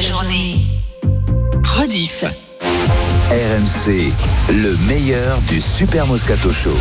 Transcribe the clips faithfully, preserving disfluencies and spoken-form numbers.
journée. Rediff. R M C, le meilleur du Super Moscato Show.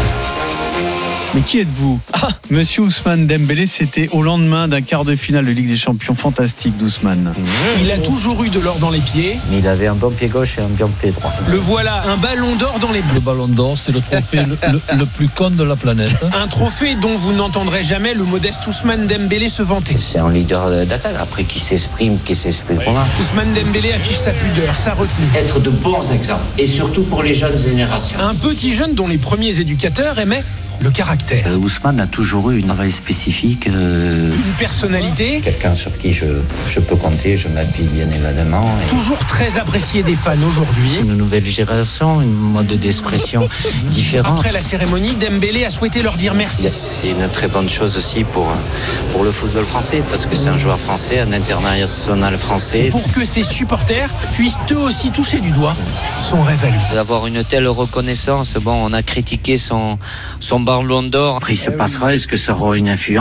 Mais qui êtes-vous ? Ah, Monsieur Ousmane Dembélé, c'était au lendemain d'un quart de finale de Ligue des Champions fantastique d'Ousmane. Il a toujours eu de l'or dans les pieds. Mais il avait un bon pied gauche et un bon pied droit. Le voilà, un ballon d'or dans les... Le ballon d'or, c'est le trophée le, le, le plus con de la planète. Un trophée dont vous n'entendrez jamais le modeste Ousmane Dembélé se vanter. C'est un leader d'attaque. Après, qui s'exprime, qui s'exprime oui. Comment Ousmane Dembélé affiche sa pudeur, sa retenue. Être de bons exemples. Et surtout pour les jeunes générations. Un petit jeune dont les premiers éducateurs aimaient le caractère. Euh, Ousmane a toujours eu une travail spécifique. Euh... Une personnalité. Quelqu'un sur qui je, je peux compter, je m'appuie bien évidemment. Et... Toujours très apprécié des fans aujourd'hui. Une nouvelle génération, un mode d'expression différent. Après la cérémonie, Dembélé a souhaité leur dire merci. C'est une très bonne chose aussi pour, pour le football français, parce que c'est un joueur français, un international français. Pour que ses supporters puissent eux aussi toucher du doigt son rêve à lui. D'avoir une telle reconnaissance, bon, on a critiqué son, son ballon d'or. Après, il se passera, est-ce que ça aura une influence ?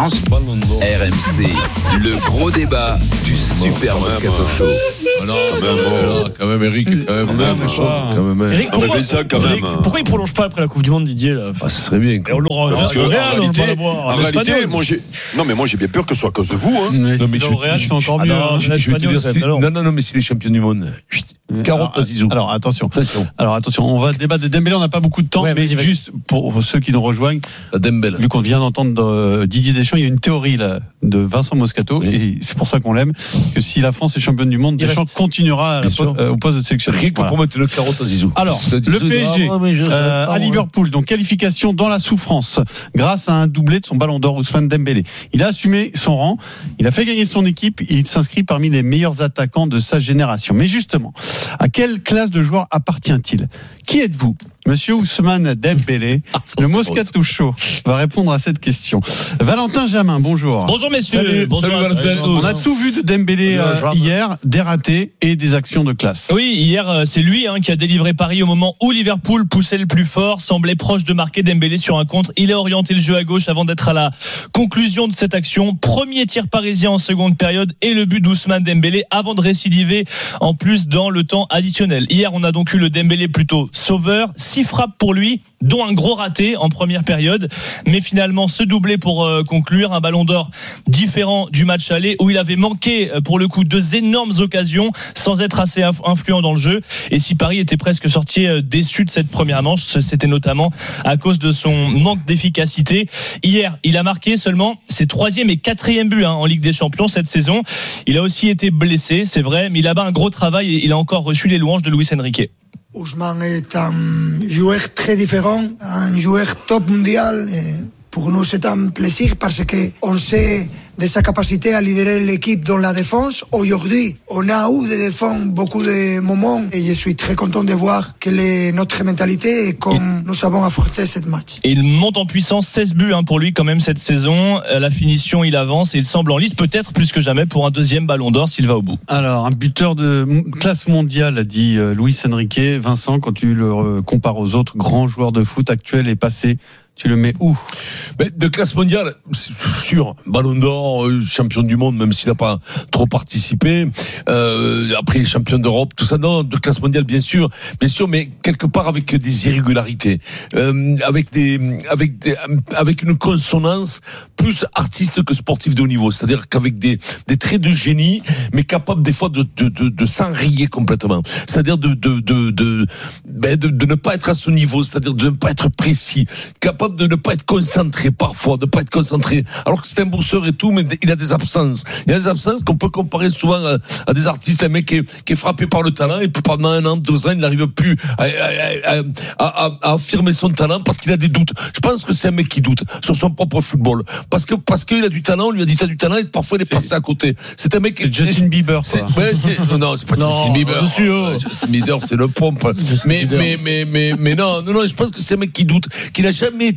R M C, le gros débat du Super Moscato Show. Non, quand même, oh, quand même, Eric, quand même, quand même, quand même. Eric, pourquoi, ça, quand même. Eric, pourquoi il prolonge pas après la Coupe du Monde, Didier là ah, ce serait bien. Et on l'aura parce que, que, Real, en réalité, on en réalité moi, j'ai... non, mais moi, j'ai bien peur que ce soit à cause de vous. Hein. Mais non, mais je, je, Real, je, c'est encore je, mieux. Ah, non, je, je vais te dire, si, non, non, non, mais c'est les champions du monde. Carotte à Zizou. Alors, attention. attention. Alors, attention, on va débattre de Dembélé, on n'a pas beaucoup de temps, ouais, mais vas-y, juste pour ceux qui nous rejoignent, Dembélé. Vu qu'on vient d'entendre euh, Didier Deschamps, il y a une théorie là, de Vincent Moscato, oui. Et c'est pour ça qu'on l'aime, que si la France est championne du monde, il Deschamps reste... continuera à la po- euh, au poste de sélection. Rien que voilà. Pour mettre le carotte à Zizou. Alors, le P S G euh, à Liverpool, donc qualification dans la souffrance, grâce à un doublé de son ballon d'or Ousmane Dembélé. Il a assumé son rang, il a fait gagner son équipe, et il s'inscrit parmi les meilleurs attaquants de sa génération. Mais justement, à quelle classe de joueurs appartient-il ? Qui êtes-vous ? Monsieur Ousmane Dembélé, ah, le Moscato Show va répondre à cette question. Valentin Jamin, bonjour. Bonjour messieurs. Salut, bonjour Salut Valentin. On a tout vu de Dembélé euh, hier, des ratés et des actions de classe. Oui, hier c'est lui hein, qui a délivré Paris au moment où Liverpool poussait le plus fort, semblait proche de marquer. Dembélé sur un contre. Il a orienté le jeu à gauche avant d'être à la conclusion de cette action. Premier tir parisien en seconde période et le but d'Ousmane Dembélé avant de récidiver en plus dans le temps additionnel. Hier on a donc eu le Dembélé plutôt sauveur. Six frappes pour lui, dont un gros raté en première période, mais finalement ce doublé pour euh, conclure, un ballon d'or différent du match aller où il avait manqué euh, pour le coup deux énormes occasions sans être assez inf- influent dans le jeu. Et si Paris était presque sorti euh, déçu de cette première manche, c'était notamment à cause de son manque d'efficacité. Hier, il a marqué seulement ses troisième et quatrième buts hein, en Ligue des Champions cette saison. Il a aussi été blessé, c'est vrai, mais il a bas un gros travail et il a encore reçu les louanges de Luis Enrique. Ousmane est un joueur très différent, un joueur top mondial. Et pour nous, c'est un plaisir parce qu'on sait de sa capacité à libérer l'équipe dans la défense. Aujourd'hui, on a eu de défendre beaucoup de moments et je suis très content de voir quelle est notre mentalité et comme nous avons affronté cette match. Et il monte en puissance, seize buts hein, pour lui quand même cette saison. La finition, il avance et il semble en lice peut-être plus que jamais pour un deuxième ballon d'or s'il va au bout. Alors, un buteur de classe mondiale, a dit Luis Enrique. Vincent, quand tu le compares aux autres grands joueurs de foot actuels et passés, tu le mets où ? Mais de classe mondiale, c'est sûr, ballon d'or, champion du monde, même s'il n'a pas trop participé. Euh, après, champion d'Europe, tout ça, non, de classe mondiale, bien sûr, bien sûr, mais quelque part avec des irrégularités, euh, avec des, avec des, avec une consonance plus artiste que sportif de haut niveau. C'est-à-dire qu'avec des, des traits de génie, mais capable des fois de, de, de, de s'enrayer complètement. C'est-à-dire de, de, de, de, ben de, de ne pas être à ce niveau, c'est-à-dire de ne pas être précis, capable de ne pas être concentré parfois, de ne pas être concentré, alors que c'est un bourseur et tout, mais il a des absences. Il y a des absences qu'on peut comparer souvent à, à des artistes, un mec qui est, qui est frappé par le talent et puis pendant un an, deux ans, il n'arrive plus à, à, à, à, à affirmer son talent parce qu'il a des doutes. Je pense que c'est un mec qui doute sur son propre football. Parce que, parce qu'il a du talent, on lui a dit t'as du talent et parfois il est passé à côté. C'est un mec qui... Justin Bieber, c'est, ouais, c'est, non, c'est pas non, Justin Bieber. Dessus, oh. Justin Bieber, c'est le pompe. Mais, mais, mais, mais, mais non, non, non, je pense que c'est un mec qui doute, qui n'a jamais été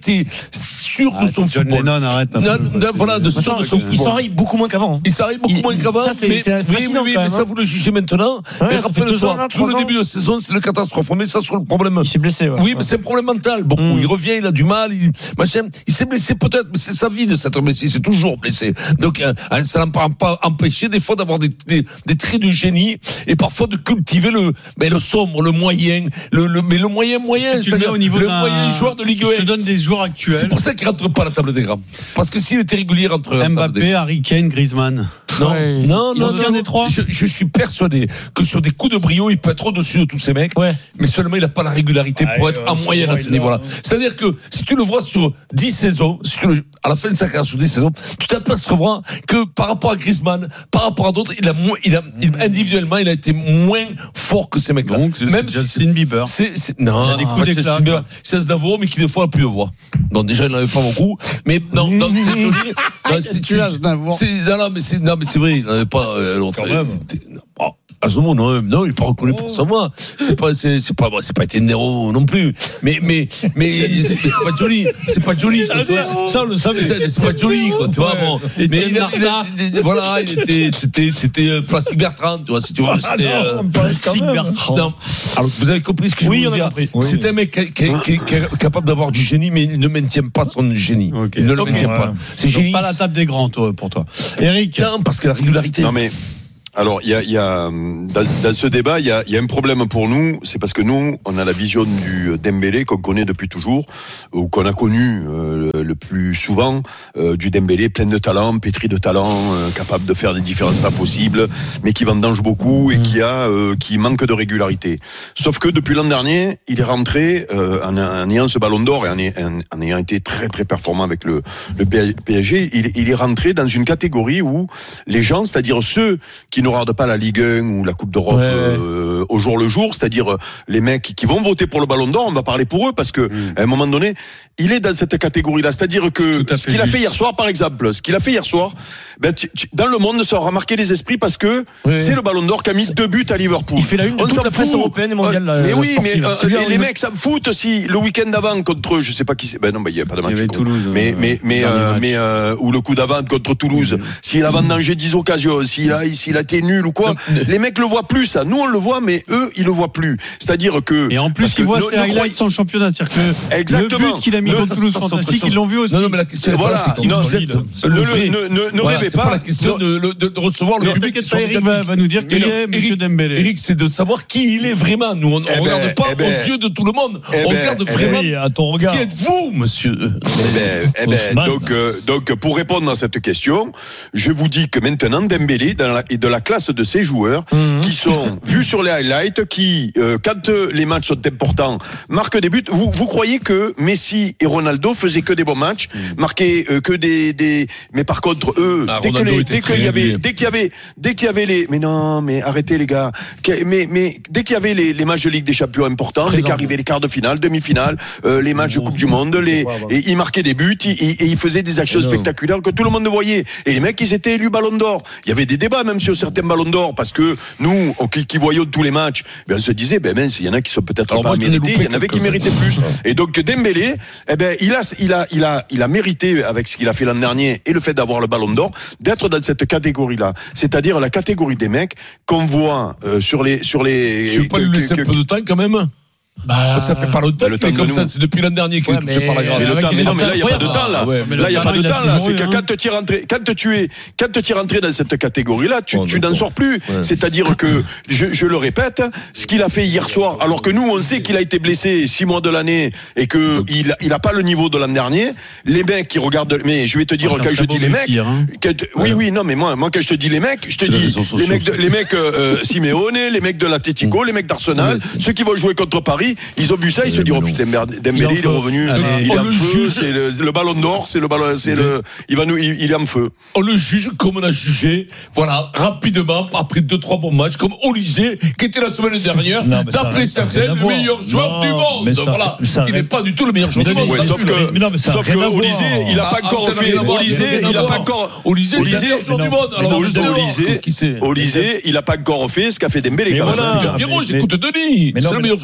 était sûr Ah, de son John football. Lennon, arrête. Non, non, voilà, de sûr de son Il football. s'enraye beaucoup moins qu'avant. Il s'arrête beaucoup Il- moins qu'avant. ça, c'est- mais, c'est oui, oui, fascinant, oui, quand mais même, ça, hein. vous le jugez maintenant. Ouais, mais ça fait deux ans, rappelle-toi, là, tout trois le ans. début de saison, c'est le catastrophe. On met ça sur le problème. Il s'est blessé. Ouais. Oui, mais c'est un problème mental. Beaucoup. Mm. Il revient, il a du mal. Il, machin. Il s'est blessé peut-être, mais c'est sa vie de s'être blessé. C'est toujours blessé. Donc, euh, ça n'a pas, pas empêché des fois d'avoir des, des, des traits de génie et parfois de cultiver le, mais le sombre, le moyen, le, le mais le moyen moyen. Tu le mets au niveau le d'un moyen joueur de Ligue Je te un. donne des joueurs actuels. C'est pour ça qu'il rentre pas à la table des grands. Parce que s'il était régulier, il rentrerait à la table des Mbappé, Harry Kane, Griezmann. Non, Ouais. non, Il non, en tient non. des trois. Je, je suis persuadé que sur des coups de brio, il peut être au-dessus de tous ces mecs. Ouais. Mais seulement il n'a pas la régularité pour Ah, être euh, en moyenne à ce il a- niveau-là. C'est-à-dire que si tu le vois sur dix saisons, si tu le, à la fin de sa carrière sur dix saisons, tu t'apercevras que par rapport à Griezmann, par rapport à d'autres, il a moins, il a, il- individuellement, il a été moins fort que ces mecs-là. Donc, Même c'est si Justin Bieber. c'est, c'est, non, Il a des coups pas d'éclat, Justin Bieber. quoi. C'est Aznavour, mais qui des fois a plus de voix. Donc déjà, il n'en avait pas beaucoup. Mais non, non, c'est joli. Non, c'est- Tu l'as, Aznavour. c'est, non, non, mais c'est, non, mais c'est vrai, il n'en avait pas, euh, l'autre. Quand même. Oh, Aznavour, non, non, il n'est pas reconnu pour sa voix. C'est pas, c'est, c'est pas, c'est pas été Nero non plus. Mais, mais, mais, c'est, mais c'est pas joli. C'est pas joli. quoi, tu vois. Ça, on le savait. C'est, c'est pas joli, quoi, tu vois, bon. Et Mais il a, il a- Bernard. il- voilà, il était, c'était, c'était euh, Plastique Bertrand, tu vois, si tu vois, c'était, euh, Plastique Bertrand. non. Alors, vous avez compris ce que Oui, je on veux a dire. compris. C'est un mec qui, qui- qui- qui est capable d'avoir du génie, mais il ne maintient pas son génie. Ok. Il ne le Ok. maintient Ouais. pas. C'est Donc, génie. pas la table des grands, toi, pour toi. Eric. Non, parce que la régularité. Non mais alors il y a, il y a dans, dans ce débat il y a, il y a un problème pour nous, c'est parce que nous on a la vision du Dembélé qu'on connaît depuis toujours ou qu'on a connu euh, le, le plus souvent euh, du Dembélé plein de talent, pétri de talent, euh, capable de faire des différences pas possibles, mais qui vendange beaucoup et qui a euh, qui manque de régularité. Sauf que depuis l'an dernier, il est rentré euh, en, en ayant ce Ballon d'Or et en, en, en ayant été très très performant avec le, le P S G, il, il est rentré dans une catégorie où les gens, c'est-à-dire ceux qui ne regardent pas la Ligue un ou la Coupe d'Europe Ouais. euh, au jour le jour, c'est-à-dire les mecs qui vont voter pour le Ballon d'Or, on va parler pour eux parce que mmh. à un moment donné, il est dans cette catégorie-là, c'est-à-dire que C'est ce qu'il a fait hier soir, par exemple, ce qu'il a fait hier soir, ben, tu, tu, dans le monde, ça aura marqué les esprits parce que oui. c'est le Ballon d'Or qui a mis deux buts à Liverpool. Il fait la une de on toute s'en la presse fout. européenne et mondiale. Euh, mais euh, oui, mais sportive. euh, C'est lui, les, hein, les il- mecs s'en foutent si le week-end d'avant contre, je sais pas qui c'est, ben non, ben il y a pas de match. Il y avait contre- Toulouse, mais euh, mais mais dernier euh, match. mais euh, ou le coup d'avant contre Toulouse, mmh. s'il a vendangé dix occasions, s'il a s'il a été nul ou quoi, les mecs le voient plus ça. Nous on le voit, mais eux ils le voient plus. C'est-à-dire que Et en plus, parce ils que voient ne- ses ne highlights croyez- sans championnat. C'est-à-dire que Exactement. le but qu'il a mis Ne- contre ça, Toulouse ça, ça, fantastique, ça, ils l'ont vu aussi. Non, non, mais la question, Voilà. c'est qui Non, vous êtes. ne- Le ne- vrai. ne- ne- ne Voilà, rêvez c'est pas. pas la question de, de, de recevoir le Non, public. t'inquiète qui pas, sont Eric va, va nous dire qui Mais non, est Eric- M. Dembélé. Eric, c'est de savoir qui il est vraiment. Nous, on ne Eh ben, regarde pas eh ben, aux yeux de tout le monde. eh on ben, regarde eh vraiment. Oui, à ton regard. Qui êtes-vous, monsieur? Eh ben, eh ben, Ousmane. donc, euh, donc, pour répondre à cette question, je vous dis que maintenant, Dembélé dans la, est de la classe de ces joueurs Mhm. qui sont vus sur les highlights, qui, euh, quand euh, les matchs sont importants, marquent des buts. Vous, vous croyez que Messi et Ronaldo faisaient que des bons matchs, marquaient euh, que des, des, mais par contre, eux, Ah, dès que Ronaldo les, était dès très qu'il y avait, régulier. dès qu'il y avait, dès qu'il y avait les, mais non, mais arrêtez les gars, Que- mais, mais dès qu'il y avait les, les matchs de Ligue des Champions importants, dès qu'arrivaient les quarts de finale, demi-finale, euh, les matchs de Coupe du Monde, les, et ils marquaient des buts, ils- et ils faisaient des actions spectaculaires que tout le monde voyait. Et les mecs, ils étaient élus Ballon d'Or. Il y avait des débats même sur certains Ballons d'Or parce que nous, on- qui, qui voyons tous les matchs, ben, on se disait, ben mince, il y en a qui sont peut-être Alors pas moi, je l'ai mérités, il y en loupé avait qui quelques-uns. méritaient plus. Et donc Dembélé, eh ben, il a, il a, il a, il a mérité avec ce qu'il a fait l'an dernier et le fait d'avoir le Ballon d'Or, d'être dans cette catégorie-là. C'est-à-dire la catégorie des mecs qu'on voit euh, sur les, sur les. Tu veux pas que- lui laisser que- un peu de temps quand même? Bah, Ça fait pas longtemps le qu'il est temps comme de ça, nous. c'est depuis l'an dernier qu'il Ouais, est touché mais- par la grâce. Mais le Avec temps, les mais non, mais là, il n'y a pas de incroyable. temps, là. Ah ouais, mais Là, il n'y a le pas temps, de il a temps, là. toujours C'est eu, que hein. quand tu es rentré, quand tu es, quand tu es rentré dans cette catégorie-là, tu, Oh, tu n'en d'accord. sors plus. Ouais. C'est-à-dire que, je, je le répète, ce qu'il a fait hier soir, alors que nous, on sait qu'il a été blessé six mois de l'année et que il, il a pas le niveau de l'an dernier. Les mecs qui regardent, mais je vais te dire, Ouais, quand un je très dis beau les but mecs, hier, hein. quand- oui, oui, non, mais moi, moi, quand je te dis les mecs, je te C'est les dis réseaux les sociaux, mecs, de- ça. les mecs, euh, Simeone, les mecs de l'Atlético, les mecs d'Arsenal, Ouais, c'est- ceux qui vont jouer contre Paris, ils ont vu ça, ils se Ouais, disent, oh mais non. putain, merde, Dembélé, il est revenu, Allez, il est on en le feu, juge. c'est le, le Ballon d'Or, c'est le ballon, c'est le, il va nous, il, il est en feu. On le juge comme on a jugé, voilà, rapidement, après deux, trois bons matchs, comme Olysée, qui était la semaine dernière, Non, mais ça d'après n'a- ça n'a certains, rien à le voir. meilleur joueur Non, du mais monde. ça- Voilà, ça il n'a- n'est pas du tout le meilleur joueur du Mais monde. Ouais, bien sauf sûr, que, mais non, mais ça n'a sauf rien que à voir. Olysée, il a Ah, pas ah, encore ça n'a fait, rien à voir, Olysée, rien à il a voir. pas encore, Olysée, c'est le Olysée, meilleur joueur mais du non, monde. mais Alors, non, je sais pas, Olysée, qui c'est Olysée, il a pas encore fait ce qu'a fait Dembélé. Mais quand même. voilà. Pierrot, mais- j'écoute Denis. mais non, C'est le mais- meilleur joueur mais du monde.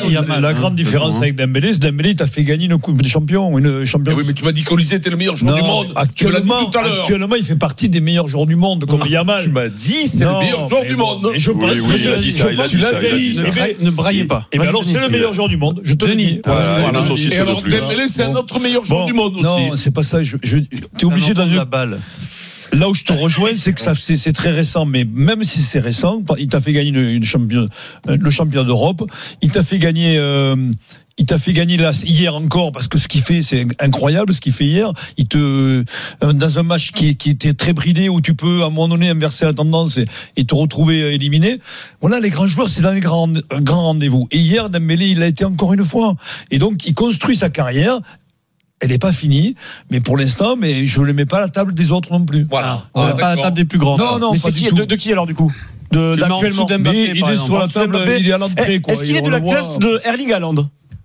Yamal, la hein, grande différence avec Dembélé, c'est Dembélé t'a fait gagner une Coupe des Champions, une champion. Oui, mais tu m'as dit qu'Olysée était le meilleur joueur du monde. Actuellement, tout à l'heure. actuellement, il fait partie des meilleurs joueurs du monde, comme Yamal. Tu m'as dit, c'est le meilleur joueur du monde. Et je pense oui, oui, il a dit ça, il a dit ça, il a dit ça. Ne braillez pas. Et bien alors, c'est le meilleur joueur du monde. Je te le dis. Et alors, Dembélé, c'est un autre meilleur joueur du monde aussi. Non, c'est pas ça. Je, je, t'es obligé dans la balle. Là où je te rejoins, c'est que ça, c'est, c'est très récent, mais même si c'est récent, il t'a fait gagner une, une champion, le champion d'Europe. Il t'a fait gagner. Euh, Il t'a fait gagner là, hier encore, parce que ce qu'il fait, c'est incroyable ce qu'il fait hier. Il te, dans un match qui, qui était très bridé, où tu peux à un moment donné inverser la tendance et, et te retrouver éliminé. Voilà, les grands joueurs, c'est dans les grands, grands rendez-vous. Et hier, Dembélé, il l'a été encore une fois. Et donc, il construit sa carrière. Elle n'est pas finie, mais pour l'instant, mais je ne le mets pas à la table des autres non plus. Voilà. On n'est pas à la table des plus grands. Non, non, mais pas c'est du qui, tout. de, de qui alors du coup? De, d'actuellement. Mbappé, il est sur la table, il est à l'entrée, quoi. Est-ce qu'il est de la classe de Erling Haaland?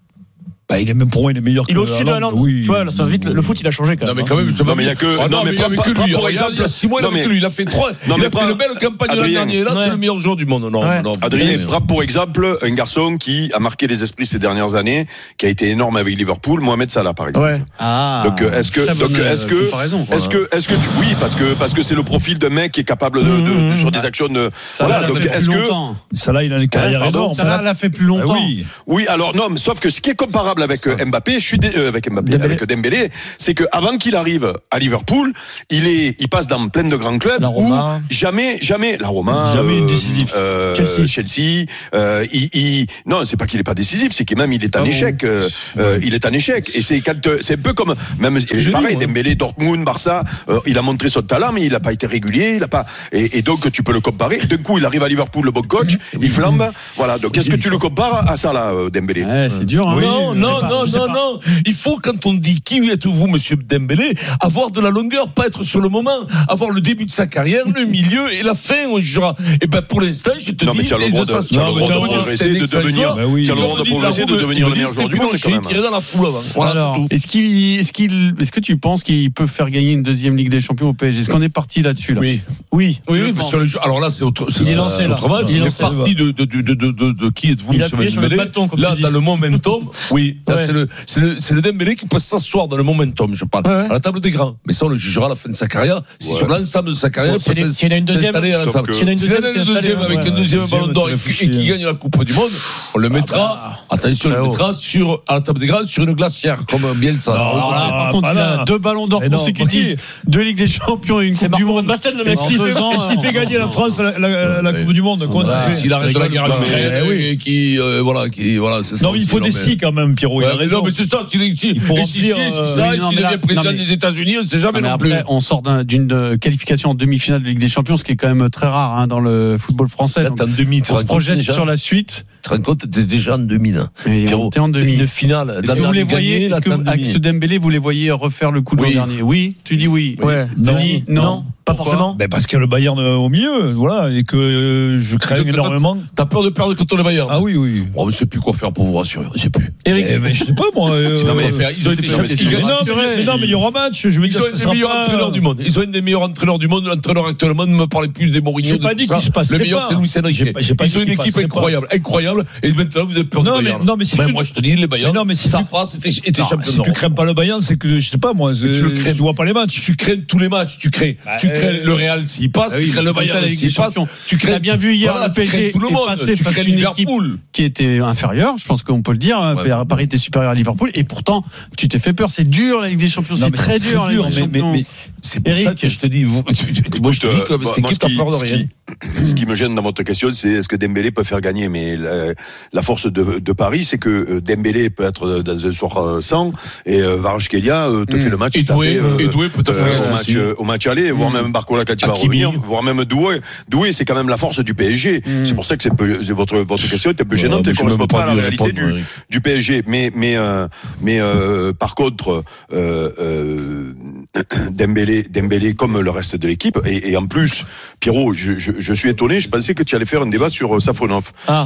Bah, il est même pour moi, il est meilleur que Il est au-dessus de Haaland. Oui. Tu vois, là, ça vite, le foot, il a changé quand même. Non, mais quand même, Non, mais il y a que, ah, non, mais il y avait que lui. pour Il y a six mois, il y avait que lui. Il a fait trois. Non, Il mais a fait pas- une belle campagne l'an Adrien. dernier. Là, c'est Ouais. le meilleur joueur du monde. Non, Ouais. non. Adrien, Mais- prends pour exemple un garçon qui a marqué les esprits ces dernières années, qui a été énorme avec Liverpool, Mohamed Salah par exemple. Ouais. Ah. Donc euh, est-ce que Très donc bonne, est-ce euh, que comparaison. est-ce que est-ce que tu oui parce que parce que c'est le profil d'un mec qui est capable de, de, de sur des actions de Ça voilà l'a donc fait est-ce plus que longtemps. Ça là, il a une carrière pardon, énorme. Ça l'a fait plus Ah longtemps. oui. oui alors non mais sauf que ce qui est comparable avec euh, Mbappé je suis dé- euh, avec Mbappé Dembélé. avec Dembélé c'est que avant qu'il arrive à Liverpool il est il passe dans plein de grands clubs La où Roma. jamais jamais la Roma Jamais euh, décisif. euh, Chelsea. Chelsea euh, il, il non c'est pas qu'il est pas décisif c'est que même il est en Ah bon. échec euh, euh, il est en échec et c'est quand euh, c'est un peu comme même j'ai pareil dit, moi. Dembélé Dortmund Barça euh, il a montré son talent mais il a pas été régulier il a pas et, et donc tu peux le comparer d'un coup il arrive à Liverpool le bon coach il flambe voilà donc est-ce que tu le compares à ça là euh, Dembélé Ouais, c'est dur. Hein. Non, Oui, je non, sais pas, non, je sais non, pas. non. Il faut, quand on dit qui êtes-vous, monsieur Dembélé, avoir de la longueur, pas être sur le moment, avoir le début de sa carrière, le milieu et la fin, on jugera. Et ben, pour l'instant, je te Non, mais dis, tu as le droit de- ça- tu as le on droit de va dire, progresser, c'est un de excellent devenir- joueur. bah oui. tu as le droit de On dit, progresser, la de roue, devenir il le dit, meilleur joueur c'était du monde, plus quand long, même. il tirait dans la foule avant. Voilà, Alors, c'est tout. est-ce qu'il, est-ce qu'il, est-ce que tu penses qu'il peut faire gagner une deuxième Ligue des Champions au P S G? Est-ce qu'on est parti là-dessus là? Oui. Oui. Oui, oui, mais sur le jeu. Alors là, c'est autre. Il est lancé, c'est là. autrement. Il est Il lancé, fait partie de, de, de, de, de, de, de qui êtes-vous, Il a monsieur appuyé sur le Dembélé. bâton, comme Là, tu dis. dans le momentum, oui. Là, Ouais. c'est le, c'est le, c'est le Dembélé qui peut s'asseoir dans le momentum, je parle. Ouais, ouais. À la table des grands. Mais ça, on le jugera à la fin de sa carrière. Si Ouais. sur l'ensemble de sa carrière, Bon, il peut s'il y a- s'ins- s'il y en a une deuxième, s'installer à la sauf table. que- S'il y en a une S'il y en a deuxième, une c'est deuxième installé, avec ouais, un deuxième deuxième, ballon d'or et réfléchis, qui, et qui hein. gagne la Coupe du Monde, on le mettra, attention, on le Très haut. mettra sur, à la table des grands, sur une glacière, comme Bielsa. Alors là, par contre, Ah, il là. a deux ballons d'or Mais non, consécutifs, deux Ligues des Champions et une C'est Coupe du Marco Van Monde. Basten, le Et mec. En s'il deux fait, ans, et s'il fait on- gagner la France la, la, la Coupe du Monde, qu'on Voilà. a fait. S'il arrête de la guerre à l'Ukraine, Eh oui. et qui, euh, voilà, qui, voilà, c'est ça. Non, mais il faut aussi, des non, mais- si quand même, Pierrot. Il Ouais, a mais raison. non, mais c'est ça, s'il est ici, Il faut et si, si, remplir, si, euh, ça, oui, et non, s'il mais là- devient président non, mais- des États-Unis, on ne sait jamais Ah, mais non plus. après, on sort d'un- d'une euh, qualification en demi-finale de Ligue des Champions, ce qui est quand même très rare hein, dans le football français. Là, Donc, t'es en demi, tu te on rends se compte projette déjà. sur la suite. Tu te rends compte, t'es déjà en demi, là. Et Pierrot, on était en demi. Une finale. Est-ce que vous les voyez, est-ce que vous- avec ce Dembélé, vous les voyez refaire le coup de l'an Oui. dernier? Oui, tu dis oui. Ouais. Denis, non. Non. Pas Pourquoi forcément. Ben parce qu'il y a le Bayern euh, au milieu, voilà, et que euh, je crains Donc, énormément. T'as peur de perdre contre le Bayern? Ah oui, oui. On ne sait plus quoi faire pour vous rassurer. On ne sait plus. Eric. Eh ben, je sais pas moi. euh, Non, mais euh, faire- ils ont été c'est champions. pas- Ils mais gagnent- non, mais, mais non, mais il y aura match. Je veux Ils dire, ont ce un des sera meilleurs pas- entraîneurs du monde. Ils ont un des meilleurs entraîneurs du monde. L'entraîneur actuellement, ne me parlez plus des Mourinho. J'ai de pas tout dit ça. qu'il se passerait Le meilleur, pas. c'est Luis Enrique. J'ai pas- j'ai pas Ils dit ont une qu'il équipe passerait pas. incroyable, incroyable. Et maintenant, vous avez peur du Non, mais- Bayern. non, mais si Ben, tu- moi, je te dis, les Bayern. Mais non, mais si ça tu- passe, était, était Non, champion si tu d'Europe. crains pas le Bayern, c'est que je sais pas moi. Mais tu le crains. Tu vois pas les matchs. Tu crains tous les matchs, tu crains, tu crains euh, le Real s'il passe, Ah oui, tu crains c'est le comme ça, Bayern la Ligue s'il des passe, Champions. tu crains. On a bien vu hier voilà, le P S tu G crains tout le est monde, passé tu face à crains une équipe Liverpool. qui était inférieure, je pense qu'on peut le dire. Ouais. Paris était supérieur à Liverpool et pourtant tu t'es fait peur. C'est dur la Ligue des Champions, Non, c'est mais très c'est dur. très la Ligue dur, des mais- mais- Champions. mais- C'est pour ça Eric. que je te dis, vous, tu- tu- moi je te dis que Moi, cette moi, équipe ce a qui- peur de ce rien. qui- Ce qui me gêne dans votre question, c'est est-ce que Dembélé peut faire gagner? Mais la, la force de, de Paris, c'est que euh, Dembélé peut être dans un soir euh, sans et euh, Kvaratskhelia euh, te fait le match. Et tout à Doué, fait, euh, et Doué peut te euh, faire gagner au match, aussi. euh, au match aller, voire même Barcola quand il va Hakimi. revenir, voire même Doué. Doué, c'est quand même la force du P S G. C'est pour ça que c'est peu- c'est votre votre question est un peu Ouais, gênante mais et je correspond même pas pas à la dû réalité répondre, du, Eric. du P S G. Mais mais euh, mais euh, par contre, euh, euh, Dembélé, Dembélé comme le reste de l'équipe et, et en plus, Pierrot, je, je, je suis étonné. Je pensais que tu allais faire un débat sur euh, Safonov Ah. parce que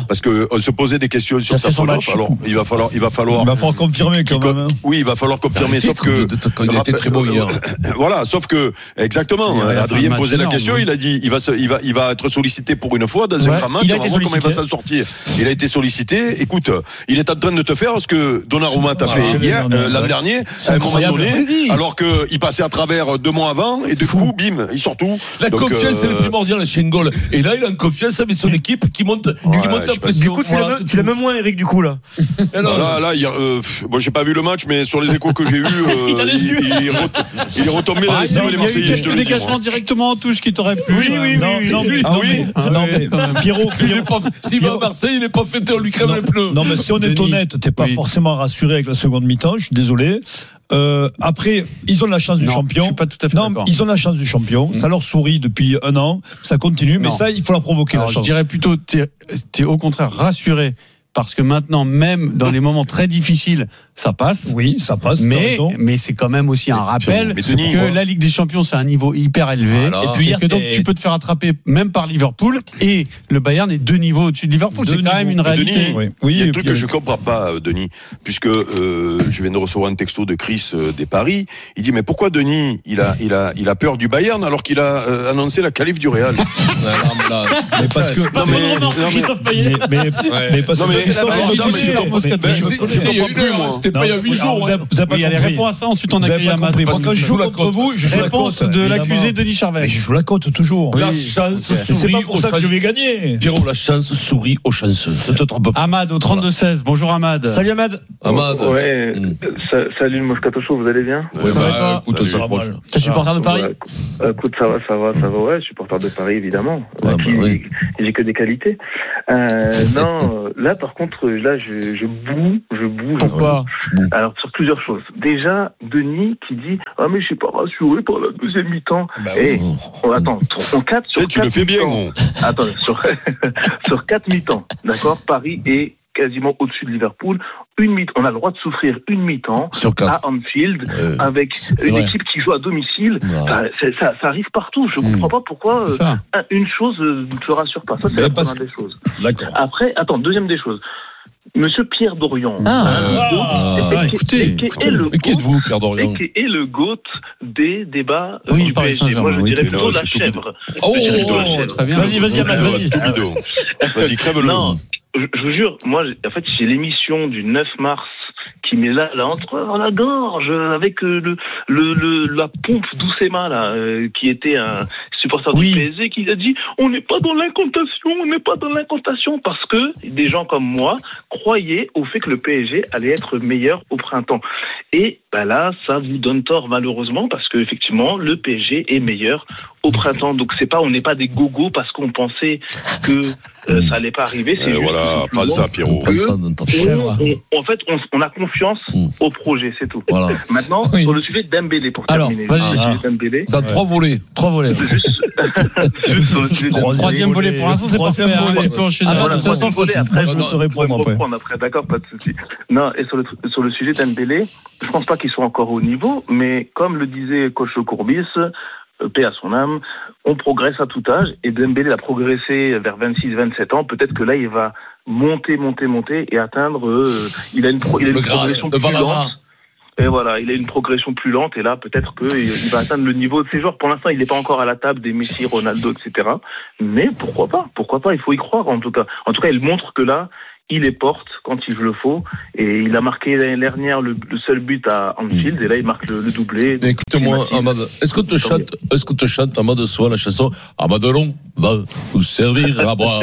on se posait des questions sur Ça sa fait son phone match. off. Alors, il va falloir, il va falloir. Il va falloir confirmer quand même. hein. Oui, il va falloir confirmer, Arrêtez, sauf que. de- de- quand il était très beau hier. Voilà, sauf que, exactement, Il a fait un Adrien match posait la énorme, question, oui. il a dit, il va se, il va, il va être sollicité pour une fois dans Ouais, un grand match, il a on été va voir comment il va sollicité. s'en sortir. Il a été sollicité, écoute, il est en train de te faire ce que Donnarumma t'a fait Ah, hier, non, euh, non, l'an ouais. dernier, C'est à un moment incroyable. donné, Oui. alors qu'il passait à travers deux mois avant, et de coup, bim, il sort tout. La Donc, confiance, euh, c'est le primordial chez Ngol. Et là, il a une confiance avec son équipe qui monte, qui Ouais, monte je en sais pas. pression. Du coup, tu Voilà, l'aimes c'est tu tout. l'aimes moins, Eric, du coup, là. Et non, Là, là, il y a, euh, pff, bon, j'ai pas vu le match, mais sur les échos que j'ai eus, euh, Il t'a déçu. il, il est re- il est retombé dans Ah, les il y a cibles eu les Marseillais, je te quelques le dis, moi. dégagements directement en touche qui t'auraient plu. Oui, oui, Non, oui, non, oui. mais- Ah non, oui mais- non, mais Pierrot, Il est Pierrot, pas, s'il va à Marseille, il n'est pas fêté, on lui crève les pneus. non, mais si on est Denis. honnête, t'es pas Oui. forcément rassuré avec la seconde mi-temps, je suis désolé. Euh, après, ils ont la chance du Non, champion. je suis pas tout à fait non, d'accord. ils ont la chance du champion. Ça leur sourit depuis un an. Ça continue, mais Non. ça, il faut la provoquer, Alors, la je chance. dirais plutôt, t'es, t'es au contraire rassuré parce que maintenant, même dans les moments très difficiles, ça passe. Oui, ça passe. t'as Mais, raison. mais c'est quand même aussi un rappel mais Denis, que moi- la Ligue des Champions, c'est un niveau hyper élevé. Voilà. Et puis hier, Et que donc t'es- tu peux te faire attraper même par Liverpool, et le Bayern est deux niveaux au-dessus de Liverpool. Deux C'est quand même niveaux. une réalité. Denis, Oui, Il y a oui, un truc puis- que je comprends pas, euh, Denis, puisque euh, je viens de recevoir un texto de Chris euh, des Paris. Il dit mais pourquoi Denis il a il a il a peur du Bayern alors qu'il a euh, annoncé la qualif du Real. Ouais, là, là, Mais parce que. Pas Non, bonne mais- remarque, non, mais- Christophe Payet. Mais, mais, Ouais. mais parce Non, que. mais- Christophe, non, mais- il non, dit mais- que- non, mais- Ben, je- c'est- je c'était il y a comprends une plus, heure, moi. c'était pas Non, il y a huit alors, jours. vous hein. avez- vous avez pas Oui, allez, compris. réponds à ça, ensuite on Vous avez accueille pas Ahmad. compris, Parce parce que que je je joue joue contre vous, je joue la Réponse cote, de évidemment. l'accusé Denis Charvet. Mais je joue la cote toujours. La Oui. chance Mais c'est sourit pas pour aux ça que je chanceux. vais gagner. Pierrot, la chance sourit aux chanceux. Ne te trompe pas. Ahmad au trente-deux seize. Bonjour Ahmad. Salut, Ahmad. Ahmad. Ouais, Mm. sa- salut le Moscato Show, vous allez bien? Ouais, Ça va, bah, toi écoute, on Salut. s'approche. T'es supporter de Paris? Ouais, écou- écoute, ça va, ça va, ça va, ouais, supporter de Paris, évidemment. Ouais, Qui- bah oui. J'ai que des qualités. Euh, non, euh, là, par contre, là, je, je boue, je boue. je Pourquoi? boue. Alors, sur plusieurs choses. Déjà, Denis qui dit, ah, mais je suis pas rassuré par la deuxième mi-temps. Bah Eh, oui. oh, attends, on quatre sur Eh, tu le quatre fais bien, mi-temps. mon. Attends, sur, sur quatre mi-temps, d'accord, Paris est quasiment au-dessus de Liverpool. Une mi on a le droit de souffrir une mi-temps Sur quatre. à Anfield Ouais. avec une vrai. équipe qui joue à domicile. Ouais. Ça, c'est- ça, ça arrive partout. Je Mm. comprends pas pourquoi C'est euh, ça. un- une chose euh, ne te rassure pas. Ça, c'est Mais la parce première des choses. D'accord. Après, attends, deuxième des choses. Monsieur Pierre Dorian. Ah. Ah, et- et- ah, et- écoutez, et- qui écoutez. est le Mais qui GOAT êtes-vous, Pierre Dorian? et qui est le GOAT des débats euh, Oui, du Paris P S G. Moi, Saint-Germain, je oui, dirais tu- plutôt non, la c'est tout chèvre. Oh, Je dirais plutôt la chèvre. Très bien. Vas-y, vas-y, Ahmad, vas-y. Tout bidon. Vas-y, crève-le. Non, je, je vous jure, moi, en fait, j'ai l'émission du neuf mars qui met là, là entre la gorge, avec euh, le, le, le, la pompe Doucema, là, euh, qui était un supporter Oui. du P S G, qui a dit on n'est pas dans l'incantation, on n'est pas dans l'incantation, parce que des gens comme moi croyaient au fait que le P S G allait être meilleur au printemps. Et bah là, ça vous donne tort malheureusement, parce que effectivement, le P S G est meilleur au printemps. Donc c'est pas, on n'est pas des gogos parce qu'on pensait que euh, ça allait pas arriver. C'est Euh, juste voilà, tout prends ça, Pierrot. Prends ça dans ta on- on- en fait, on, on a confiance Mm. au projet, c'est tout. Voilà. Maintenant, Oui. sur le sujet de Dembélé, pour Alors, terminer. vas-y. Sur le Ah. sujet de Dembélé, T'as trois volets. Trois volets. juste, juste sur le sujet de Troisième Troisième volet. Pour l'instant, c'est Troisième parfait. hein, volet. Tu peux enchaîner. Ah, Voilà, ça troisième sans faute. volet, après, Je je vais te répondre après. reprendre après, d'accord, pas de souci. Non, et sur le, sur le sujet d'Dembélé, je pense pas qu'il soit encore au niveau, mais comme le disait coach Courbis, euh, paix à son âme, on progresse à tout âge, et Dembélé a progressé vers vingt-six vingt-sept ans, peut-être que là, il va monter, monter, monter, et atteindre, euh, il a une, pro, il a une Le Graal, progression le plus Valhalla. lente. Et voilà, il a une progression plus lente, et là, peut-être qu'il il va atteindre le niveau de ses joueurs. Pour l'instant, il n'est pas encore à la table des Messi, Ronaldo, et cetera. Mais pourquoi pas? Pourquoi pas? Il faut y croire, en tout cas. En tout cas, il montre que là, il les porte quand il le faut. Et il a marqué l'année dernière le, le seul but à Anfield, et là, il marque le, le doublé. Mais écoute-moi, Ahmad, est-ce qu'on te chante, est-ce qu'on te chante, Ahmad, soit la chanson Amadon va nous servir à boire?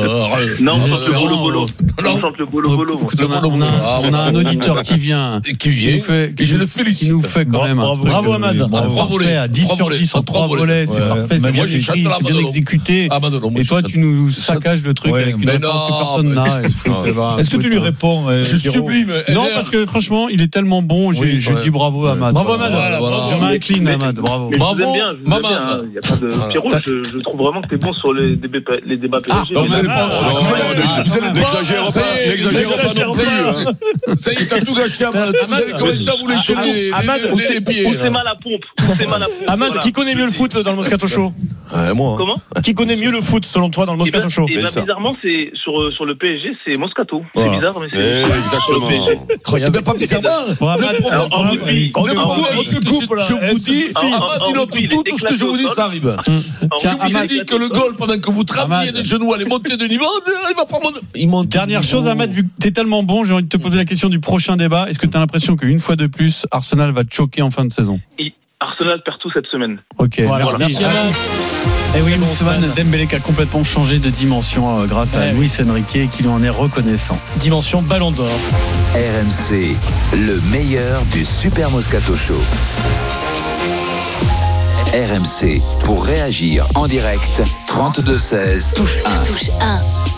Non, on chante le bolo bolo. Non. On chante le bolo bolo. Écoute, on, a, on, a, on a un auditeur qui vient. Et qui vient, Qui nous fait, et je nous- le félicite. Qui nous fait quand Bravo, même. un bravo, truc, bravo, euh, Ahmad. bravo, Trois volets. parfait, à dix Trois sur volets. dix en Trois trois volets. volets. C'est Ouais. parfait, Mais c'est moi, bien je chante écrit, la c'est bien Madeleine. exécuté. Ah, Madeleine, moi, Et je toi, chante. tu nous Je chante. saccages le truc Ouais, avec une mais réponse que non, personne mais- n'a. Il faut bah, Est-ce que tu lui réponds euh, Je suis Pierrot sublime. Non, L R. parce que franchement, il est tellement bon. J'ai, Oui, je ouais. dis bravo à Ahmad. Bravo, Ahmad. Voilà, voilà. Je m'incline, Ahmad. Bravo. Mais Bravo, je vous aime bien, je vous aime maman. bien. hein. Il y a pas de Voilà. Pierrot, je, je trouve vraiment que t'es bon sur les débats, les débats P S G. Ah, Vous allez pas, Ah, vous allez- ah, vous allez pas, N'exagère ça pas, y est, n'exagère vous pas allez- non plus, hein. Ça y est, t'as tout gâché, Ahmad. Vous allez commencer à vous lécher les, Ahmad, les, les, les pieds. Poussez mal à pompe. Poussez mal à pompe. Ahmad, Voilà. qui connaît mieux le foot dans le Moscato Show? Ouais, moi. Comment Qui connaît mieux le foot selon toi dans le Eh ben, Moscato Show? eh ben, Mais ça. bizarrement, c'est sur, sur le P S G, c'est Moscato. Voilà. C'est bizarre, mais c'est Eh, sur exactement. le P S G. Eh ben, pas bizarrement. Pour Ahmad, Alors, en rugby, On est en beaucoup, rugby, on se coupe, là. Je vous dis, En- en- Ahmad, en il rugby, note tout, tout ce que je vous dis, ça arrive. en Si Tiens, je vous ai Ahmad. dit que le goal, pendant que vous travaillez Ahmad. les genoux, allez monter de niveau, il va pas monter. Il monte. Dernière chose, Ahmad, vu que t'es tellement bon, j'ai envie de te poser la question du prochain débat. Est-ce que t'as l'impression qu'une fois de plus, Arsenal va te choquer en fin de saison? Arsenal perd tout cette semaine. Ok, Voilà. merci. Merci, Ahmad. Et oui, Ousmane Dembélé qui a complètement changé de dimension euh, grâce à Ouais. Luis Enrique et qui lui en est reconnaissant. Dimension Ballon d'Or. R M C, le meilleur du Super Moscato Show. R M C, pour réagir en direct, trente-deux seize, touche un. Touche un.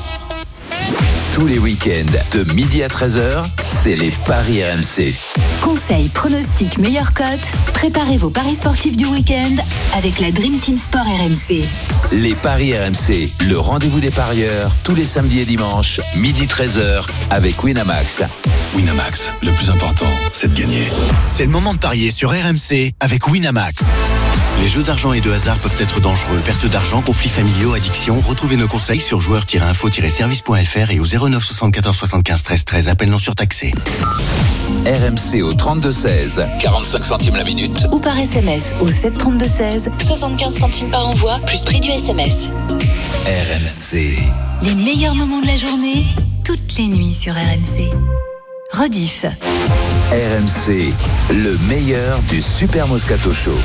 Tous les week-ends, de midi à treize heures, c'est les Paris R M C. Conseils, pronostics, meilleures cotes. Préparez vos paris sportifs du week-end avec la Dream Team Sport R M C. Les Paris R M C, le rendez-vous des parieurs, tous les samedis et dimanches, midi treize heures, avec Winamax. Winamax, le plus important, c'est de gagner. C'est le moment de parier sur R M C avec Winamax. Les jeux d'argent et de hasard peuvent être dangereux. Perte d'argent, conflits familiaux, addiction. Retrouvez nos conseils sur joueurs tiret info tiret service point f r et au zéro neuf soixante-quatorze soixante-quinze treize treize. Appel non surtaxé. R M C au trente-deux seize, quarante-cinq centimes la minute. Ou par S M S au sept trente-deux seize, soixante-quinze centimes par envoi, plus prix du S M S. R M C. Les meilleurs moments de la journée, toutes les nuits sur R M C. Rediff. R M C, le meilleur du Super Moscato Show.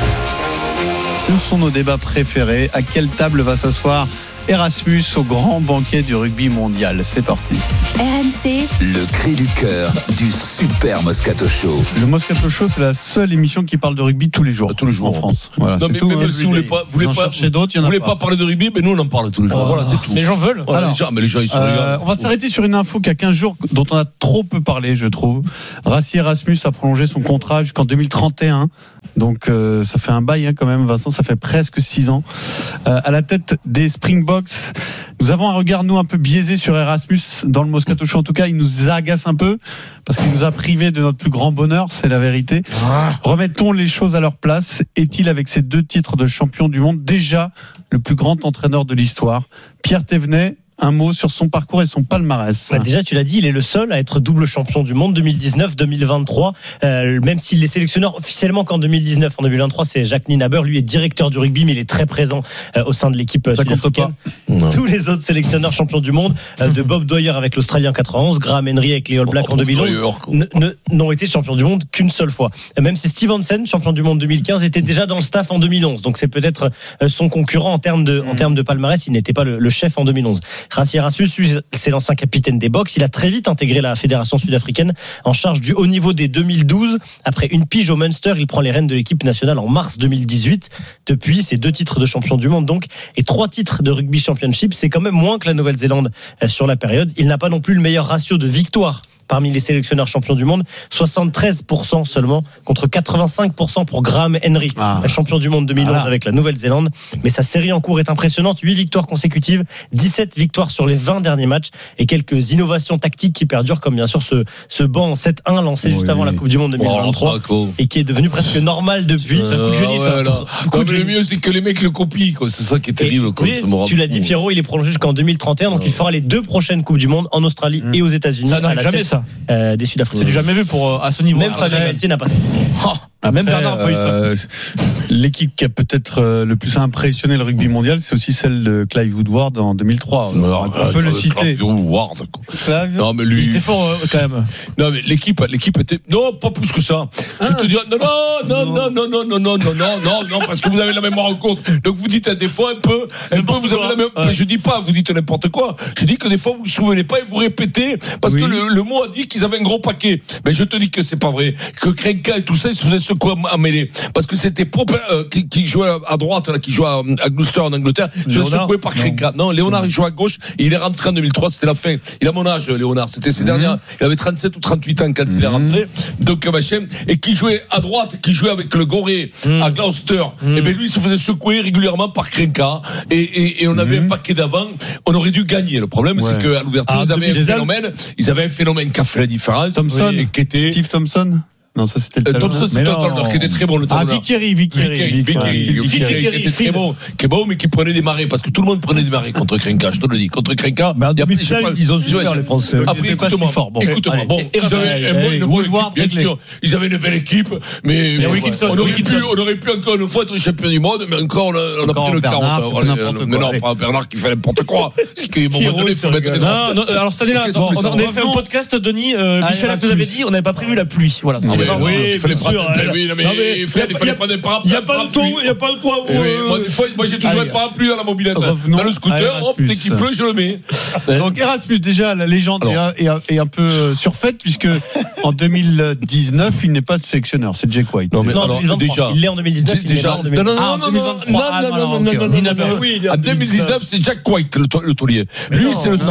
Ce sont nos débats préférés. À quelle table va s'asseoir Erasmus au grand banquet du rugby mondial? C'est parti. R M C, Le cri du cœur du Super Moscato Show. Le Moscato Show, c'est la seule émission qui parle de rugby tous les jours. Tous les jours en France. Voilà, Non, c'est mais tout, même hein, si vous voulez pas, vous voulez en pas, chercher d'autres, il y en vous a voulez pas. pas parler de rugby, mais nous on en parle tous les jours. Voilà, c'est tout. Les gens veulent. Voilà, Alors, les gens, mais les gens ils se Euh, regardent. on va s'arrêter sur une info qui a quinze jours dont on a trop peu parlé, je trouve. Rassi Erasmus a prolongé son contrat jusqu'en deux mille trente et un. Donc euh, ça fait un bail hein, quand même, Vincent, ça fait presque six ans. Euh, à la tête des Springboks, nous avons un regard, nous, un peu biaisé sur Erasmus dans le Moscato Show. En tout cas, il nous agace un peu parce qu'il nous a privés de notre plus grand bonheur, c'est la vérité. Remettons les choses à leur place. Est-il, avec ses deux titres de champion du monde, déjà le plus grand entraîneur de l'histoire? Pierre Thévenet, un mot sur son parcours et son palmarès. Bah déjà, tu l'as dit, il est le seul à être double champion du monde deux mille dix-neuf deux mille vingt-trois. Euh, même s'il est sélectionneur officiellement qu'en deux mille dix-neuf. En deux mille vingt-trois, c'est Jacques Nienaber. Lui est directeur du rugby, mais il est très présent euh, au sein de l'équipe euh, Ça compte sud-africaine. pas. Tous les autres sélectionneurs champions du monde, euh, de Bob Dwyer avec l'Australie en quatre-vingt-onze, Graham Henry avec les All Blacks Oh, en deux mille onze, Dwyer, ne- ne- n'ont été champions du monde qu'une seule fois. Euh, Même si Steve Hansen, champion du monde deux mille quinze, était déjà dans le staff en deux mille onze. Donc c'est peut-être euh, son concurrent en termes de, en termes de palmarès. Il n'était pas le, le chef en deux mille onze. Rassi Erasmus, lui, c'est l'ancien capitaine des Box. Il a très vite intégré la fédération sud-africaine en charge du haut niveau dès deux mille douze. Après une pige au Munster, il prend les rênes de l'équipe nationale en mars deux mille dix-huit. Depuis, c'est deux titres de champion du monde donc et trois titres de rugby championship. C'est quand même moins que la Nouvelle-Zélande euh, sur la période. Il n'a pas non plus le meilleur ratio de victoires parmi les sélectionneurs champions du monde, soixante-treize pour cent seulement contre quatre-vingt-cinq pour cent pour Graham Henry, Ah. champion du monde deux mille onze Voilà. avec la Nouvelle-Zélande. Mais sa série en cours est impressionnante, huit victoires consécutives, dix-sept victoires sur les vingt derniers matchs et quelques innovations tactiques qui perdurent comme bien sûr ce, ce banc en sept un lancé juste Oui. avant la Coupe du monde deux mille vingt-trois Oh, ça, quoi. et qui est devenu presque normal depuis. Euh, C'est un coup de génie, ça. ouais, là. Un coup Non, de mais le génie. mieux, c'est que les mecs le copient, quoi. C'est ça qui est terrible, quoi. Et, Ça me rend- tu l'as dit, Pierrot, il est prolongé jusqu'en deux mille trente et un, donc il fera les deux prochaines Coupes du Monde en Australie et aux États-Unis. Ça à n'arrive la jamais, tête, ça. euh, des Sud-Africains. C'est du jamais vu pour, euh, à ce niveau. Même Fabien Après- Galtier n'a pas ça. Même Après, Bernard n'a pas eu ça. euh, l'équipe qui a peut-être euh, le plus impressionné le rugby mondial, c'est aussi celle de Clive Woodward en deux mille trois. Alors, On peut le euh, citer. Clive Woodward, quoi. Clive Non, mais lui. C'était fort euh, quand même. Non, mais l'équipe, l'équipe était. Non, pas plus que ça. Je te dis, non, non, non, non, non, non, non, non, non, non, non, parce que vous avez la mémoire en compte. Donc vous dites, des fois, un peu, un peu, vous avez la même. Ouais. Je dis pas, vous dites n'importe quoi. Je dis que des fois, vous vous souvenez pas et vous répétez, parce Oui. que le, le mot a dit qu'ils avaient un gros paquet. Mais je te dis que c'est pas vrai. Que Krenka et tout ça, ils se faisaient secouer à mêler. Parce que c'était Popper, euh, qui, qui jouait à droite, là, qui jouait à, à Gloucester en Angleterre. Je l'ai secoué par Krenka. Non, Léonard, il jouait à gauche et il est rentré en deux mille trois, c'était la fin. Il a mon âge, Léonard. C'était ses mmh. dernières. Il avait trente-sept ou trente-huit ans quand mmh. il est rentré. Donc, machin. Et qui jouait à droite, qui jouait avec le Gorée mmh. à Gloucester. Mmh. Et ben lui, il se faisait secouer régulièrement par Krenka. Et, et, et on avait mmh. un paquet d'avant. On aurait dû gagner. Le problème, ouais. c'est qu'à l'ouverture, ah, ils avaient un phénomène. Ils avaient un phénomène qui a fait la différence. Thompson. Et qui était. Steve Thompson. Non, ça c'était le euh, Thompson, c'est le talonneur qui était très bon, le talonneur. Ah, Vickeri, Vickeri. Vickeri, Vickeri qui était très bon, qui est bon, mais qui prenait des marées, parce que tout le monde prenait des marées contre Krenka, je te le dis. Contre Krenka, mais en demi-finale, ils ont su faire les Français. Après, écoute-moi, écoute-moi, bon, ils avaient une bonne équipe, bien sûr. Ils avaient une belle équipe, mais on aurait pu, on aurait pu encore une fois être champion du monde, mais encore, on a pris le quarante. Mais non, pas Bernard qui fait n'importe quoi. C'est qu'à un moment donné, il faut mettre des non, non, alors cette année-là, on avait fait un podcast, Denis, Michel vous avait dit, on n'avait pas prévu la pluie. Voilà. Oui, il fallait prendre. Oui, mais il fallait prendre des parapluies. Il n'y a pas de ton, il n'y a pas de quoi. Moi, j'ai toujours un parapluie à la mobilette. Dans le scooter, hop, dès qu'il pleut, je le mets. Donc Erasmus, déjà, la légende est un peu surfaite, puisque en deux mille dix-neuf, il n'est pas sélectionneur. C'est Jack White. Non, mais alors, déjà. Il l'est en deux mille dix-neuf. Déjà. Non, non, non, non, non, non, non, non, non. En deux mille dix-neuf, c'est Jack White, le taulier. Lui, c'est le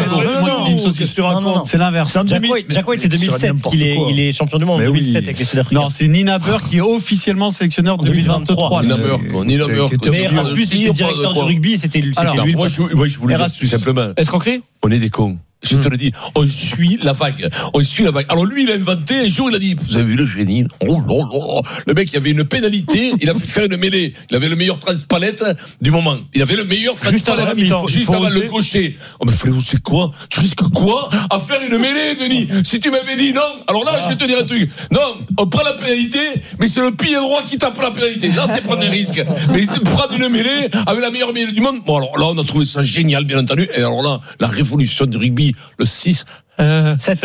second. C'est l'inverse. Jack White, c'est deux mille sept qu'il est champion du monde. deux mille sept avec les Sud-Africains. Non, c'est Nina Burr qui est officiellement sélectionneur deux mille vingt-trois. Nina Burr, Nina Burr. Mais Erasmus était directeur du rugby, c'était lui. Moi, je voulais dire tout simplement. Est-ce qu'on crée ? On est des cons. Je te le dis, on suit la vague. On suit la vague. Alors lui, il a inventé, un jour, il a dit, vous avez vu le génie? Oh, oh, oh. Le mec, il avait une pénalité, il a fait faire une mêlée. Il avait le meilleur transpalette du moment. Il avait le meilleur transpalette. Juste avant, juste juste avant le cocher. Oh, mais Fléau, c'est quoi? Tu risques quoi à faire une mêlée, Denis? Si tu m'avais dit non, alors là, je vais te dire un truc. Non, on prend la pénalité, mais c'est le pied droit qui tape la pénalité. Là, c'est prendre des risques. Mais prendre une mêlée avec la meilleure mêlée du monde. Bon, alors là, on a trouvé ça génial, bien entendu. Et alors là, la révolution du rugby, le six, Euh, sept,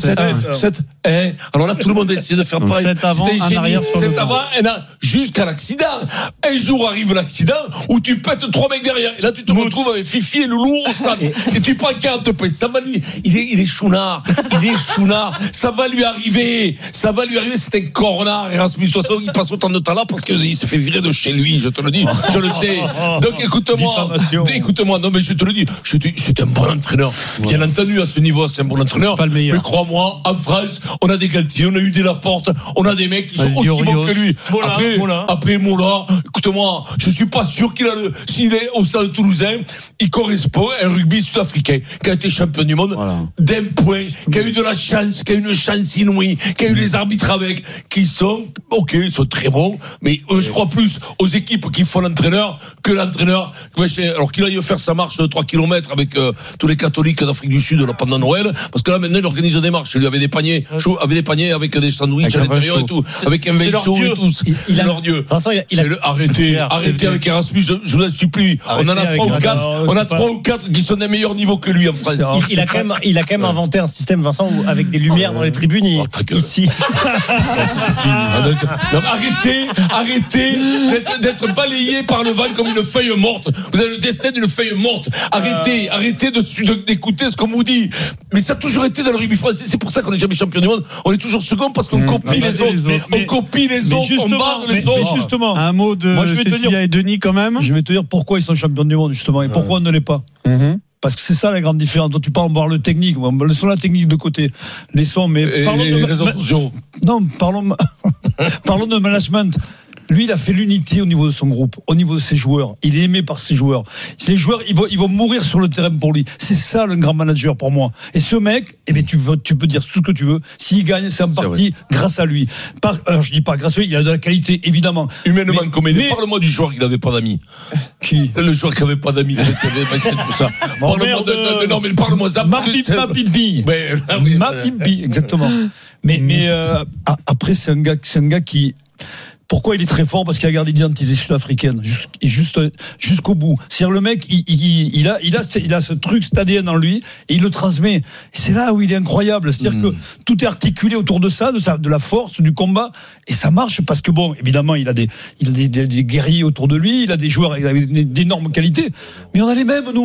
sept, eh, alors là, tout le monde a essayé de faire pareil. sept avant, un arrière sur sept avant, jusqu'à l'accident. Un jour arrive l'accident où tu pètes trois mecs derrière. Et là, tu te Mout. retrouves avec Fifi et Loulou au stade. Et tu prends quarante points. Ça va lui, il est, il est chounard. Il est chounard. Ça va lui arriver. Ça va lui arriver. C'est un cornard, Erasmus. De toute façon, il passe autant de temps là parce qu'il s'est fait virer de chez lui. Je te le dis. Je le sais. Donc, écoute-moi. Écoute-moi. Non, mais je te le dis. C'est un bon entraîneur. Bien entendu, à ce niveau, c'est un bon entraîneur. Pas le meilleur. Mais crois-moi, en France, on a des Galtier, on a eu des Laporte, on a des mecs qui sont aussi bons que lui. Mola, après, Mola. après Mola, écoute-moi, je suis pas sûr qu'il a le, s'il est au stade toulousain, il correspond à un rugby sud-africain qui a été champion du monde voilà. d'un point, qui a eu de la chance, qui a eu une chance inouïe, qui a eu les arbitres avec, qui sont, ok, ils sont très bons, mais euh, je crois plus aux équipes qui font l'entraîneur que l'entraîneur. Alors qu'il aille faire sa marche de trois kilomètres avec euh, tous les catholiques d'Afrique du Sud là, pendant Noël, parce que là maintenant il organise des marches, il lui avait des paniers chaud, avait des paniers avec des sandwichs à l'intérieur et tout, avec un vin chaud et tout. Il a leur dieu. Vincent, il a, il a... Le, arrêtez, arrêtez avec Erasmus, je, je vous en supplie. Arrêtez, on en a trois ou quatre, on a trois ou quatre qui sont des meilleurs niveaux que lui en France. Il, il a quand même, il a quand même inventé un système, Vincent, où, avec des lumières dans les tribunes, il, oh, ici. Non, arrêtez, arrêtez d'être, d'être balayé par le vent comme une feuille morte. Vous avez le destin d'une feuille morte. Arrêtez, euh... arrêtez de, de, d'écouter ce qu'on vous dit. Mais ça a toujours été dans le rugby français. C'est pour ça qu'on n'est jamais champion du monde. On est toujours second parce qu'on mmh, copie les autres. Les autres. Mais, on copie les autres. On barre les autres. Mais justement, un mot de Moi, je vais Cécilia dire, et Denis quand même. Je vais te dire pourquoi ils sont champions du monde justement et pourquoi on ne l'est pas. Mmh. Parce que c'est ça la grande différence. Dont tu parles, on va voir le technique. Laissons la technique de côté. Laissons, mais et parlons les, de les réseaux sociaux. Non, parlons, parlons de management. Lui, il a fait l'unité au niveau de son groupe, au niveau de ses joueurs. Il est aimé par ses joueurs. Les joueurs, ils vont, ils vont mourir sur le terrain pour lui. C'est ça le grand manager pour moi. Et ce mec, eh bien, tu peux, tu peux dire tout ce que tu veux. S'il gagne, c'est en partie grâce à lui. Par, alors, je dis pas grâce à lui, il a de la qualité, évidemment. Humainement, mais, comme il est. Parle-moi du joueur qui n'avait pas d'amis. Qui? Le joueur qui n'avait pas d'amis. Tout ça. Bon, parle-moi de, de, de, non, mais parle-moi ça. Ma Pimpi. Ma Pimpi, exactement. Mais, mais, euh, après, c'est un gars, c'est un gars qui, pourquoi il est très fort? Parce qu'il a gardé l'identité sud-africaine et juste jusqu'au bout. C'est-à-dire le mec, il, il, il a, il a, il a ce truc, cet A D N en lui et il le transmet. Et c'est là où il est incroyable. C'est-à-dire mmh. que tout est articulé autour de ça, de sa, de la force, du combat, et ça marche parce que bon, évidemment, il a des, il a des, des, des guerriers autour de lui, il a des joueurs avec d'énormes qualités, mais on a les mêmes nous.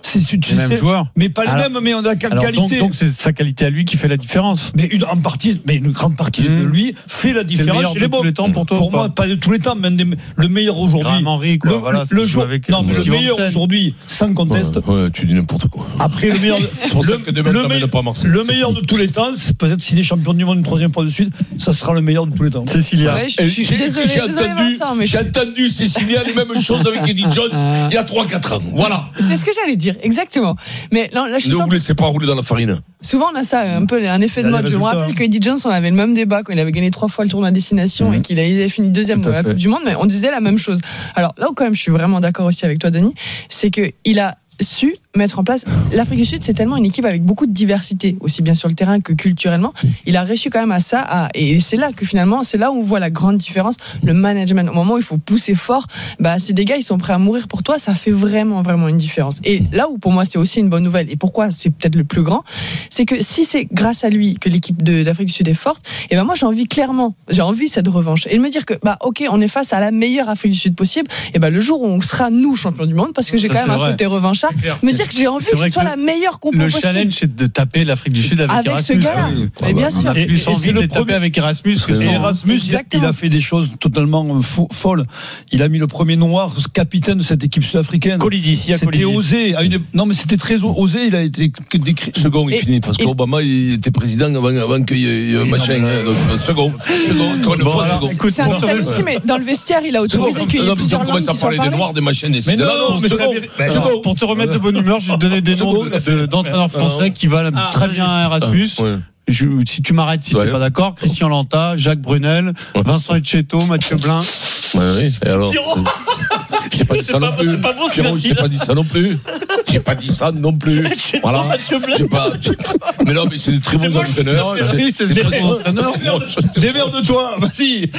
c'est, tu les mêmes sais, joueurs. mais pas les Alors, mêmes, mais on a la alors, qualité. Donc, donc c'est sa qualité à lui qui fait la différence. Mais une, en partie, mais une grande partie mmh. de lui fait la différence chez les bons. Tous les temps pour toi. Pour moi, pas de tous les temps, même des, le meilleur aujourd'hui. Henry, quoi. Le, voilà, le, le jour, avec non, mais le meilleur aujourd'hui, sans conteste. Ouais, ouais, tu dis n'importe quoi. Après le meilleur, c'est pour ça que demain, le, me, pas Marseille, le meilleur de tous les temps, c'est peut-être s'il est champion du monde une troisième fois de suite, ça sera le meilleur de tous les temps. Cécilia. Ouais, je, je suis j'ai, désolé, j'ai désolé entendu, Vincent, mais j'ai entendu Cécilia les mêmes choses avec Eddie Jones il y a trois quatre ans. Voilà. C'est ce que j'allais dire, exactement. Mais là, là je ne sens vous laissez pas rouler dans la farine. Souvent, on a ça, un peu un effet de mode. Je me rappelle que Eddie Jones, on avait le même débat quand il avait gagné trois fois le tournoi à destination mmh. et qu'il avait fini deuxième dans la Coupe du Monde, mais on disait la même chose. Alors là où quand même je suis vraiment d'accord aussi avec toi, Denis, c'est qu'il a su mettre en place. L'Afrique du Sud, c'est tellement une équipe avec beaucoup de diversité, aussi bien sur le terrain que culturellement. Il a réussi quand même à ça, à, et c'est là que finalement, c'est là où on voit la grande différence. Le management, au moment où il faut pousser fort, bah, si des gars ils sont prêts à mourir pour toi, ça fait vraiment, vraiment une différence. Et là où pour moi c'est aussi une bonne nouvelle, et pourquoi c'est peut-être le plus grand, c'est que si c'est grâce à lui que l'équipe de, d'Afrique du Sud est forte, et ben moi j'ai envie clairement, j'ai envie cette revanche, et de me dire que bah ok, on est face à la meilleure Afrique du Sud possible, et ben le jour où on sera nous champions du monde, parce que j'ai ça, quand même un côté revanchard, me dire que j'ai envie que ce soit la meilleure compo le possible. Le challenge, c'est de taper l'Afrique du Sud avec, avec Erasmus. Avec ce gars-là. Oui. bien sûr. On a plus et, envie et de le taper avec Erasmus. Que et Erasmus, il a fait des choses totalement fou, folles. Il a mis le premier noir capitaine de cette équipe sud-africaine. Colidi, c'était Colidi. osé. À une... Non, mais c'était très osé. Il a été décrit. Second, il et, finit parce qu'Obama, il était président avant, avant qu'il y ait machin. Second, second, encore une fois, second. Écoute, c'est un détail aussi, mais dans le vestiaire, il a autorisé qu'il y ait plusieurs langues qui soient parlées. On commence à parler des noirs, des machins, mais non, mais second. Pour te remettre de bonne humeur, je vais te donner des noms d'entraîneurs français qui valent ah, très bien à Erasmus. Ah, ouais. Je, si tu m'arrêtes, si ouais. tu n'es pas d'accord, Christian Lanta, Jacques Brunel, ouais. Vincent Etcheto, Mathieu Blin. Ouais, oui, et alors je t'ai pas dit ça non plus. Pierrot, je t'ai pas dit ça non plus. J'ai pas dit ça non plus. Voilà. J'ai pas. Mais non, mais c'est des très bons entraîneurs. C'est des bons entraîneurs. Démerde-toi, vas-y.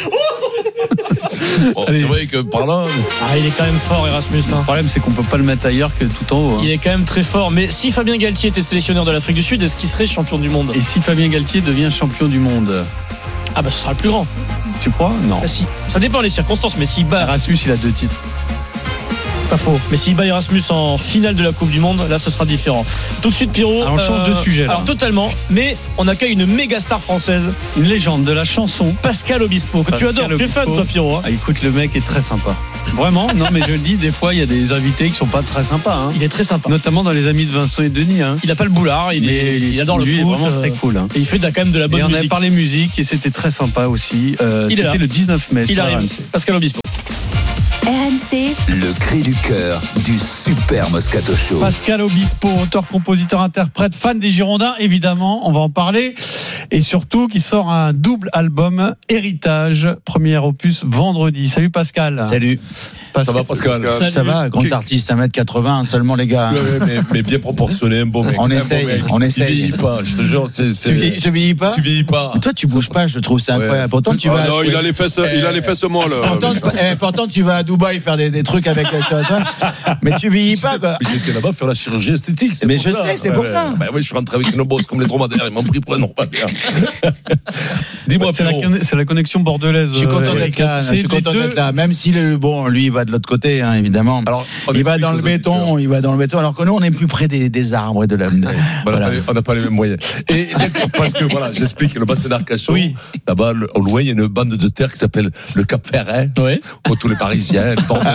C'est vrai que par là. Ah, il est quand même fort, Erasmus. Le problème, c'est qu'on peut pas le mettre ailleurs que tout en haut. Hein. Il est quand même très fort. Mais si Fabien Galtier était sélectionneur de l'Afrique du Sud, est-ce qu'il serait champion du monde ? Et si Fabien Galtier devient champion du monde ? Ah bah ce sera le plus grand. Tu crois ? Non. Bah, si. Ça dépend des circonstances, mais s'il bat. Erasmus, il a deux titres. Pas faux. Mais s'il bat Erasmus en finale de la Coupe du Monde, là ce sera différent. Tout de suite, Pierrot. Alors on change euh, de sujet là. Alors totalement. Mais on accueille une méga star française, une légende de la chanson, Pascal Obispo, que Pascal tu adores. Tu es fan, toi, Pierrot. Hein. Ah, écoute, le mec est très sympa. Vraiment. Non, mais je le dis, des fois il y a des invités qui sont pas très sympas. Hein. Il est très sympa. Notamment dans les amis de Vincent et Denis. Hein. Il a pas le boulard. Il, est, il, il adore lui, le foot. Il est vraiment très cool. Hein. Et il fait quand même de la bonne et musique. On avait parlé musique et c'était très sympa aussi. Euh, il est là. C'était le dix-neuf mai. Il arrive. Pascal Obispo. R M C, le cri du cœur du Super Moscato Show. Pascal Obispo, auteur, compositeur, interprète, fan des Girondins, évidemment, on va en parler. Et surtout, qui sort un double album, Héritage, premier opus vendredi. Salut Pascal. Salut. Pascal. Ça va Pascal? Salut. Ça va, grand artiste, un mètre quatre-vingts seulement les gars. Ouais, ouais, mais, mais bien proportionné, un beau mec. On essaye, bon mec. on essaye. Tu vieillis pas, je te jure. C'est, c'est... Tu vieillis, je vieillis pas. Tu vieillis pas. Mais toi, tu bouges pas, je trouve, c'est incroyable. Ouais. Pourtant, tu oh vas. Non, il a les fesses, il a les fesses molles. Pourtant, eh, pourtant, tu vas à Dubaï faire des, des trucs avec toi, mais tu vieillis pas, quoi. J'étais là-bas faire la chirurgie esthétique. C'est mais pour je ça. sais, c'est ouais, pour ça. Bah oui, je suis rentré avec une bosse comme les dromadaires. Ils m'ont pris pour un non pas bien. Dis-moi, c'est la, c'est la connexion bordelaise. Je suis content d'être là. Je suis content d'être là. Même si le, bon, lui, il va de l'autre côté, hein, évidemment. Alors, il va dans le béton, il va dans le béton. Alors que nous, on est plus près des, des arbres et de la. De, voilà. On n'a pas les mêmes moyens. Et parce que voilà, j'explique le bassin d'Arcachon. Oui. Là-bas, au loin, il y a une bande de terre qui s'appelle le Cap Ferret. Oui. Pour tous les Parisiens.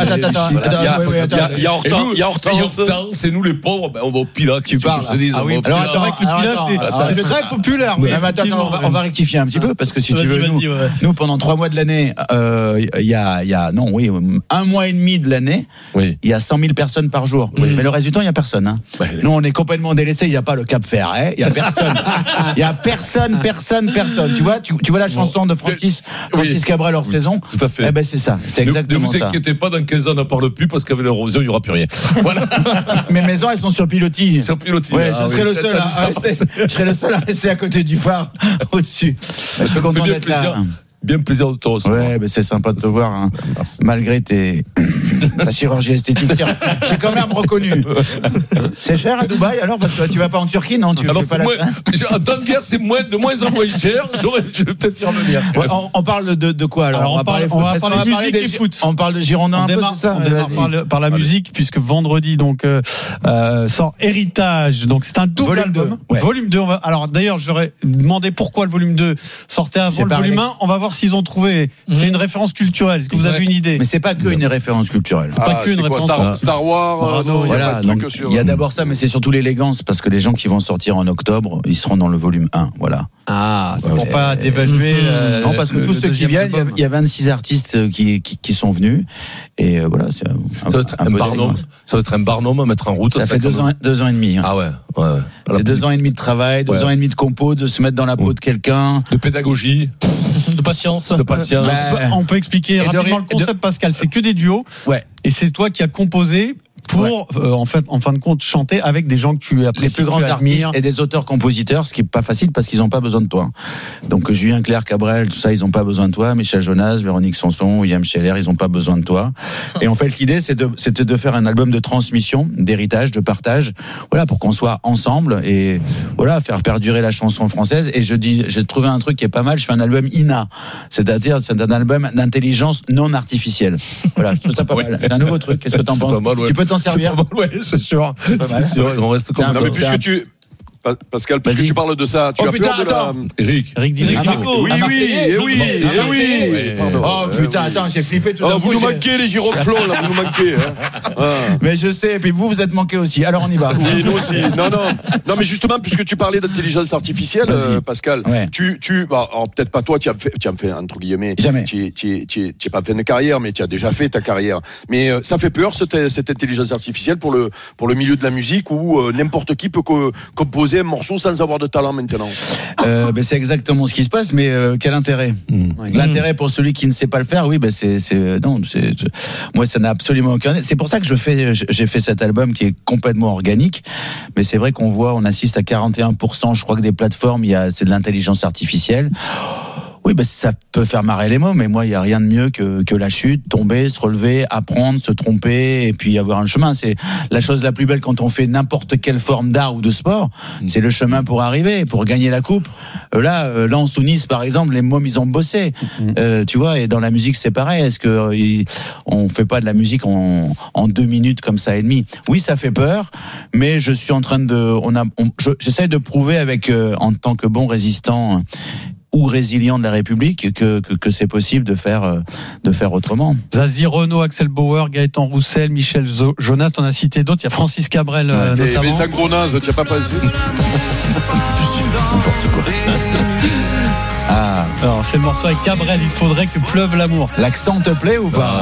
Il y a Hortense. Il y a Hortense. C'est nous les pauvres. On va au Pilat. Tu parles. Ah oui. Alors c'est vrai que le Pilat, c'est très populaire. On va rectifier un petit peu parce que si tu veux, nous, nous pendant trois mois de l'année, il y a, il y a, non, oui, un mois et demi de l'année, il y a cent mille personnes par jour. Mais le reste du temps, il y a personne. Hein. Nous, on est complètement délaissés. Il n'y a pas le Cap Ferret. Il y a personne. Il y a personne, personne, personne. Tu vois, tu, tu vois la chanson de Francis, Francis Cabrel hors saison. Tout à fait. Eh ben c'est ça. C'est exactement ça. Ne vous inquiétez pas, dans quinze ans, on n'en parle plus parce qu'avec l'érosion, il n'y aura plus rien. Voilà. Mes maisons, elles sont sur pilotis. Sur pilotis. Ouais, ah, je serai oui, le seul à rester. Je serai le seul à rester à côté du phare, au-dessus. Je suis content d'être là. bien plaisir de te recevoir. Ouais, mais c'est sympa de te voir, hein. Malgré tes ta chirurgie esthétique. J'ai quand même reconnu. C'est cher à Dubaï alors parce que tu vas pas en Turquie, non? Tu alors fais c'est pas moins, la... en temps de guerre, c'est moins, de moins en moins cher. J'aurais, je vais peut-être y revenir. Ouais, on, on parle de, de quoi alors, alors on, on, parle, parler, on va parler on va musique des, et foot. On parle de Girondins on un démarre, peu, c'est ça? On démarre par, le, par la Allez. musique puisque vendredi donc euh, euh, sort Héritage. Donc c'est un double volume album. deux. Ouais. Volume deux. On va, alors d'ailleurs j'aurais demandé pourquoi le volume deux sortait avant c'est le volume un. On va voir s'ils ont trouvé. Mmh. C'est une référence culturelle. Est-ce que vous avez une idée? Mais c'est pas que une référence culturelle. C'est pas ah, que une référence. Star, Star War. Euh, non, voilà. Il donc il y a d'abord ça, mais c'est surtout l'élégance parce que les gens qui vont sortir en octobre, ils seront dans le volume un. Voilà. Ah, c'est ouais. pour pas dévaluer. Mmh. Euh, non, parce que le, tous ceux qui viennent, il y a vingt-six artistes qui, qui, qui sont venus. Et euh, voilà, c'est un, ça, va être un, un barnum, ça va être un barnum à mettre en route. Ça, ça fait deux ans, deux ans et demi. Hein. Ah ouais, ouais. ouais. C'est deux ans et demi de travail, deux ouais. ans et demi de compo, de se mettre dans la peau ouais. de quelqu'un. De pédagogie. De patience. De patience. Bah, on peut expliquer rapidement le concept, de... Pascal. C'est que des duos. Ouais. Et c'est toi qui as composé pour ouais. euh, en fait en fin de compte chanter avec des gens que tu apprécies, les plus grands artistes et des auteurs-compositeurs, ce qui est pas facile parce qu'ils ont pas besoin de toi. Donc Julien Clerc, Cabrel, tout ça, ils ont pas besoin de toi. Michel Jonas, Véronique Sanson, William Scheller, ils ont pas besoin de toi. Et en fait, l'idée, c'est de, c'était de faire un album de transmission, d'héritage, de partage, voilà, pour qu'on soit ensemble et voilà, faire perdurer la chanson française. Et je dis, j'ai trouvé un truc qui est pas mal. Je fais un album I N A, c'est-à-dire c'est un album d'intelligence non artificielle. Voilà, je trouve ça pas ouais. mal. C'est un nouveau truc. Qu'est-ce que t'en penses? Mal, ouais. Tu peux t'en servir? Ouais, c'est sûr. C'est sûr. On reste comme ça. Non, mais puisque tu, Pascal, puisque Vas-y. tu parles de ça, tu oh, as putain, peur de attends. la... Eric. Eric Dimeco. Ah, oui, oui, eh oui, eh oui. Oh putain, attends, j'ai flippé tout d'un coup. Vous nous j'ai... manquez les giroflons, là, vous nous manquez. Hein. Ah. Mais je sais, et puis vous, vous êtes manqué aussi. Alors on y va. Oui, nous aussi. Non, non. Non, mais justement, puisque tu parlais d'intelligence artificielle, euh, Pascal, ouais. tu, tu, bah, alors, peut-être pas toi, tu as fait, tu as fait, entre guillemets. Jamais. Tu, tu, tu, tu as pas fait une carrière, mais tu as déjà fait ta carrière. Mais euh, ça fait peur, cette, cette intelligence artificielle pour le, pour le milieu de la musique où euh, n'importe qui peut co- composer un morceau sans avoir de talent maintenant. Euh, ben c'est exactement ce qui se passe, mais euh, quel intérêt mmh. L'intérêt pour celui qui ne sait pas le faire, oui, ben c'est, c'est non, c'est, moi ça n'a absolument aucun. C'est pour ça que je fais, j'ai fait cet album qui est complètement organique, mais c'est vrai qu'on voit, on assiste à quarante et un pour cent, je crois que des plateformes, il y a, c'est de l'intelligence artificielle. Oui, ben ça peut faire marrer les mots, mais moi, il y a rien de mieux que que la chute, tomber, se relever, apprendre, se tromper, et puis avoir un chemin. C'est la chose la plus belle quand on fait n'importe quelle forme d'art ou de sport. C'est le chemin pour arriver, pour gagner la coupe. Là, là, en Nice, par exemple, les mômes, ils ont bossé. Euh, tu vois, et dans la musique, c'est pareil. Est-ce que il, on fait pas de la musique en en deux minutes comme ça et demi? Oui, ça fait peur, mais je suis en train de, on a, on, je, j'essaie de prouver avec, euh, en tant que bon résistant ou résilient de la République que, que, que c'est possible de faire, de faire autrement. Zazie Renaud, Axel Bauer, Gaëtan Roussel, Michel Jonas, t'en as cité d'autres. Il y a Francis Cabrel ouais. euh, notamment. Mais ça Gronaz, tu as pas passé. N'importe quoi. Ah. Alors c'est le morceau avec Cabrel, il faudrait que pleuve l'amour. L'accent te plaît ou pas?